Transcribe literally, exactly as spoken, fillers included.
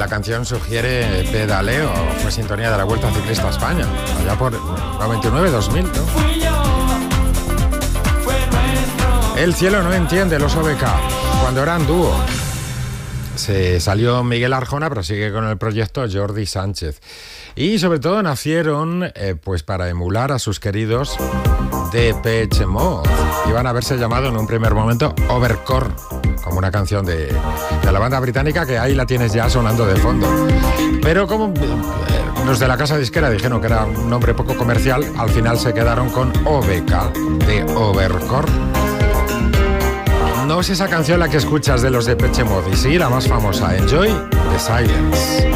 la canción sugiere pedaleo, fue sintonía de la Vuelta Ciclista a España, allá por noventa y nueve dos mil, ¿no? El cielo no entiende, los O B K, cuando eran dúo. Se salió Miguel Arjona, pero sigue con el proyecto Jordi Sánchez. Y sobre todo nacieron eh, pues para emular a sus queridos Depeche Mode. Iban a haberse llamado en un primer momento Overcore, como una canción de, de la banda británica, que ahí la tienes ya sonando de fondo. Pero como eh, los de la casa disquera dijeron que era un nombre poco comercial, al final se quedaron con O B K, de Overcore. No es esa canción la que escuchas de los Depeche Mode, y sí, la más famosa, Enjoy the Silence.